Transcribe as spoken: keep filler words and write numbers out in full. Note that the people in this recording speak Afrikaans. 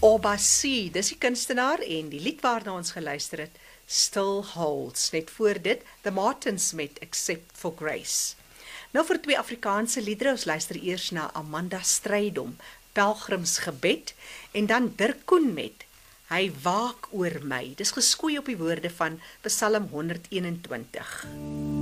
Obasi, dis die kunstenaar en die lied waarna ons geluister het, Still Holds, net voor dit, The Martins met Except for Grace. Nou vir twee Afrikaanse liedere, ons luister eers na Amanda Strydom, Pelgrimsgebed, en dan Dirk Koen met Hy waak oor my. Dis geskoei op die woorde van Psalm honderd eenentwintig.